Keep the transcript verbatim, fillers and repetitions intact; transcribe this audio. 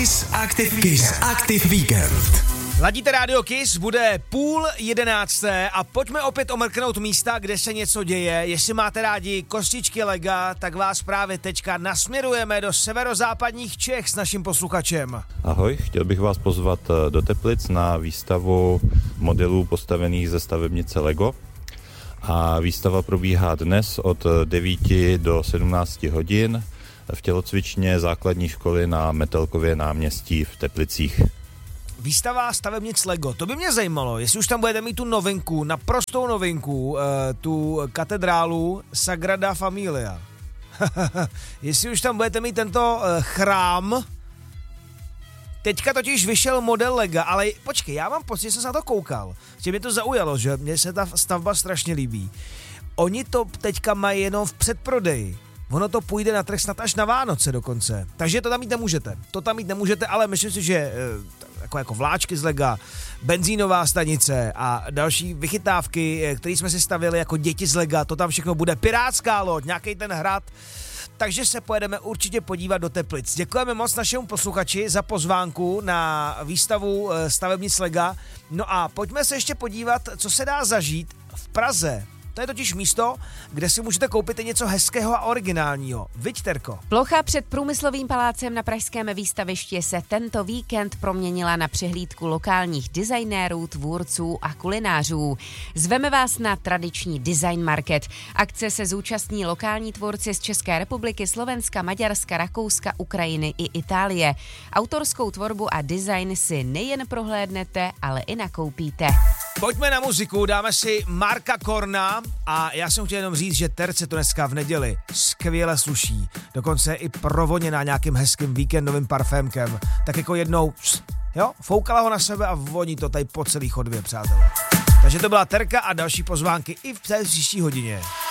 Kiss Active, Kiss Active Weekend. Ladíte rádio Kiss, bude půl jedenácté a pojďme opět omrknout místa, kde se něco děje. Jestli máte rádi kostičky lega, tak vás právě teďka nasměrujeme do severozápadních Čech s naším posluchačem. Ahoj, chtěl bych vás pozvat do Teplic na výstavu modelů postavených ze stavebnice Lego. A výstava probíhá dnes od devíti do sedmnácti hodin v tělocvičně základní školy na Metelkově náměstí v Teplicích. Výstava stavebnic Lego, to by mě zajímalo, jestli už tam budete mít tu novinku, naprostou novinku, uh, tu katedrálu Sagrada Familia. Jestli už tam budete mít tento uh, chrám. Teďka totiž vyšel model Lega, ale počkej, já mám pocit, že jsem se na to koukal. Že mě to zaujalo, že mně se ta stavba strašně líbí. Oni to teďka mají jenom v předprodeji. Ono to půjde na trh snad až na Vánoce dokonce. Takže to tam mít nemůžete. To tam mít nemůžete, ale myslím si, že jako, jako vláčky z Lega, benzínová stanice a další vychytávky, které jsme si stavili jako děti z Lega, to tam všechno bude. Pirátská loď, nějaký ten hrad. Takže se pojedeme určitě podívat do Teplic. Děkujeme moc našemu posluchači za pozvánku na výstavu stavebnic Lega. No a pojďme se ještě podívat, co se dá zažít v Praze. To je totiž místo, kde si můžete koupit něco hezkého a originálního. Viď, Terko? Plocha před Průmyslovým palácem na pražském výstavišti se tento víkend proměnila na přehlídku lokálních designérů, tvůrců a kulinářů. Zveme vás na tradiční design market. Akce se zúčastní lokální tvůrci z České republiky, Slovenska, Maďarska, Rakouska, Ukrajiny i Itálie. Autorskou tvorbu a design si nejen prohlédnete, ale i nakoupíte. Pojďme na muziku, dáme si Marka Korna a já jsem chtěl jenom říct, že Terce to dneska v neděli skvěle sluší. Dokonce i provoněná nějakým hezkým víkendovým parfémkem. Tak jako jednou, jo, foukala ho na sebe a voní to tady po celý chodbě, přátelé. Takže to byla Terka a další pozvánky i v té příští hodině.